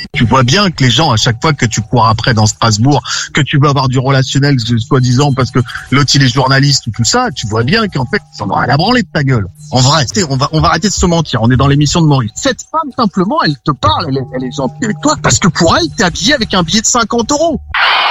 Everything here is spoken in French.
Tu vois bien que les gens, à chaque fois que tu cours après dans Strasbourg, que tu veux avoir du relationnel, soi-disant, parce que l'autre il est journaliste ou tout ça, tu vois bien qu'en fait, ils en ont rien à branler de ta gueule. En vrai, on va arrêter de se mentir. On est dans l'émission de Maurice. Cette femme, simplement, elle te parle, elle est gentille avec toi, parce que pour elle, t'es habillé avec un billet de 50 €.